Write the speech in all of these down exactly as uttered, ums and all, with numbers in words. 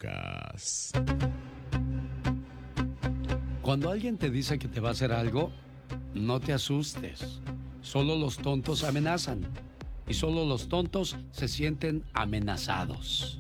Lucas. Cuando alguien te dice que te va a hacer algo, no te asustes. Solo los tontos amenazan. Y solo los tontos se sienten amenazados.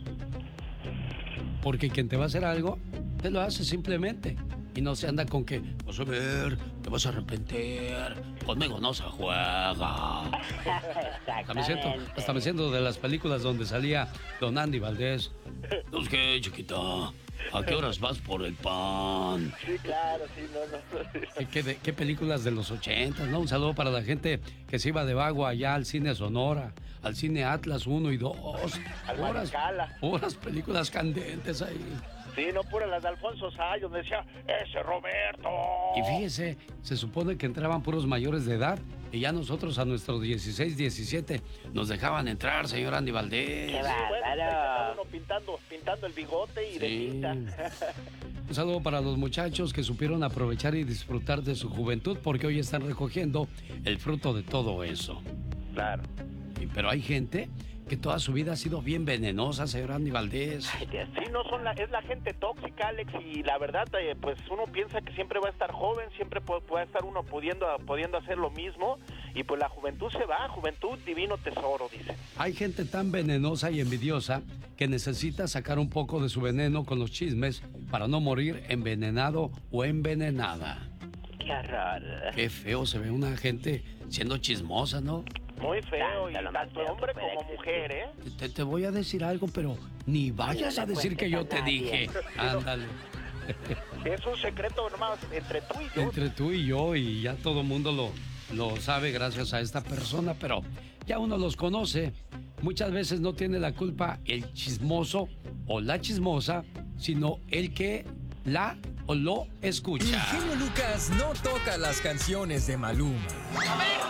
Porque quien te va a hacer algo, te lo hace simplemente. Y no se anda con que, vas a ver, te vas a arrepentir, conmigo no se juega. Hasta me siento, hasta me siento de las películas donde salía Don Andy Valdés. ¿Los qué, chiquita? ¿A qué horas vas por el pan? Sí, claro, sí, no, no. ¿Qué, qué, de- qué películas de los ochentas, no? Un saludo para la gente que se iba de vago allá al cine Sonora, al cine Atlas uno y dos. Al Horas, Maricala. horas películas candentes ahí. Sí, no pura las de Alfonso Sayas, donde decía, ¡ese Roberto! Y fíjese, se supone que entraban puros mayores de edad y ya nosotros a nuestros dieciséis, diecisiete nos dejaban entrar, señor Andy Valdés. Sí, bueno, ahí estaba uno pintando, pintando el bigote y de Sí. tinta. Un saludo para los muchachos que supieron aprovechar y disfrutar de su juventud porque hoy están recogiendo el fruto de todo eso. Claro. Y- Pero hay gente que toda su vida ha sido bien venenosa, señor Andy Valdés. Sí, no son la, es la gente tóxica, Alex, y la verdad, eh, pues uno piensa que siempre va a estar joven, siempre pu- puede estar uno pudiendo, pudiendo hacer lo mismo, y pues la juventud se va, juventud, divino tesoro, dicen. Hay gente tan venenosa y envidiosa que necesita sacar un poco de su veneno con los chismes para no morir envenenado o envenenada. Qué horror. Qué feo se ve una gente siendo chismosa, ¿no? Muy feo, y Tanto lo más tanto feo hombre que puede como mujer, ¿eh? Te, te voy a decir algo, pero ni vayas a decir que yo te dije. Ándale. Es un secreto nomás entre tú y yo. Entre tú y yo, y ya todo el mundo lo, lo sabe gracias a esta persona, pero ya uno los conoce. Muchas veces no tiene la culpa el chismoso o la chismosa, sino el que la o lo El escucha. genio Lucas no toca las canciones de Maluma. A ver,